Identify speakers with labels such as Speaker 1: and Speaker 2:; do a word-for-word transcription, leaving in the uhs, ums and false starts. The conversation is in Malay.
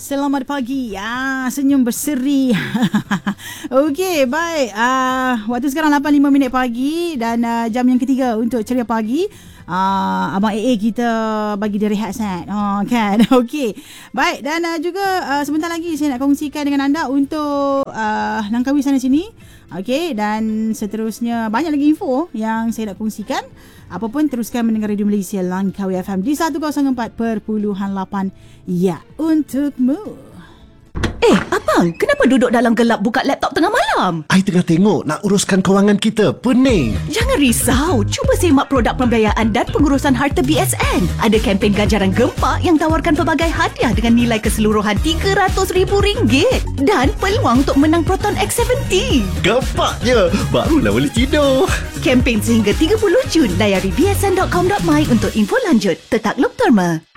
Speaker 1: Selamat pagi. Ah, senyum berseri. Okey, baik. Ah, waktu sekarang lapan lima minit pagi dan uh, jam yang ketiga untuk Ceria Pagi. Uh, Abang A A kita bagi dia rehat set. Oh, kan? Okey. Baik, dan uh, juga uh, sebentar lagi saya nak kongsikan dengan anda untuk uh, Langkawi sana sini. Okey, dan seterusnya banyak lagi info yang saya nak kongsikan. Apa pun teruskan mendengar Radio Malaysia Langkawi F M di seratus empat perpuluhan lapan. Ya, untukmu.
Speaker 2: Eh, abang, kenapa duduk dalam gelap buka laptop tengah malam?
Speaker 3: I tengah tengok nak uruskan kewangan kita. Pening.
Speaker 2: Jangan risau, cuba semak produk pembiayaan dan pengurusan harta B S N. Ada kempen ganjaran gempak yang tawarkan pelbagai hadiah dengan nilai keseluruhan tiga ratus ribu ringgit. Dan peluang untuk menang Proton X tujuh puluh.
Speaker 3: Gempaknya, barulah boleh tidur.
Speaker 2: Kempen sehingga tiga puluh Jun. Layari b s n dot com dot my untuk info lanjut. Tetak Luk Terma.